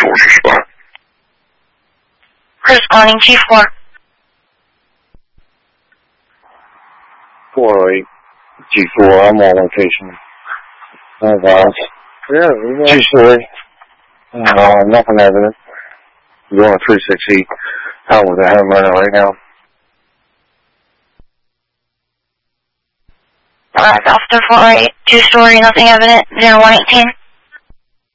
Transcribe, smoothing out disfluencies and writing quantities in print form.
464. Responding G4. 408 G4, I'm on location. Yeah, G-story. Nothing evident. Going 360. Out with the home runner right now. Alright, Officer 408, 2-story, nothing evident, 0118.